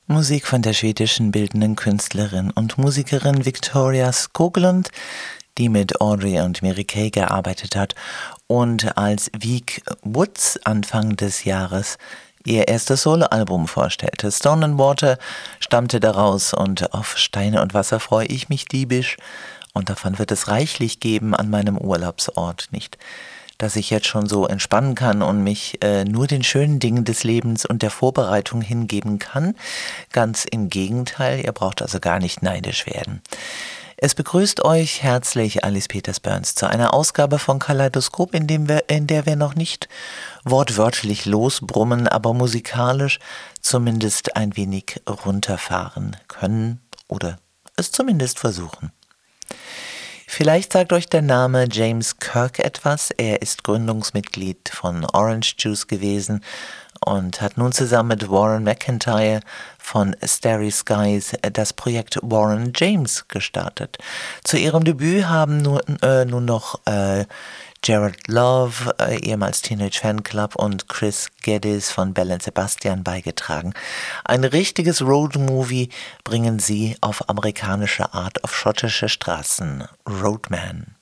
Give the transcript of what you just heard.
Musik von der schwedischen bildenden Künstlerin und Musikerin Victoria Skoglund, die mit Audrey und Mary Kay gearbeitet hat und als Week Woods Anfang des Jahres ihr erstes Soloalbum vorstellte. Stone and Water stammte daraus und auf Steine und Wasser freue ich mich diebisch und davon wird es reichlich geben an meinem Urlaubsort, nicht dass ich jetzt schon so entspannen kann und mich nur den schönen Dingen des Lebens und der Vorbereitung hingeben kann. Ganz im Gegenteil, ihr braucht also gar nicht neidisch werden. Es begrüßt euch herzlich Alice Peters Burns zu einer Ausgabe von Kaleidoskop, in der wir noch nicht wortwörtlich losbrummen, aber musikalisch zumindest ein wenig runterfahren können oder es zumindest versuchen. Vielleicht sagt euch der Name James Kirk etwas. Er ist Gründungsmitglied von Orange Juice gewesen und hat nun zusammen mit Warren McIntyre von Starry Skies das Projekt Warren James gestartet. Zu ihrem Debüt haben nun noch Jared Love, ehemals Teenage Fanclub, und Chris Geddes von Belle & Sebastian beigetragen. Ein richtiges Roadmovie bringen sie auf amerikanische Art auf schottische Straßen. Roadman.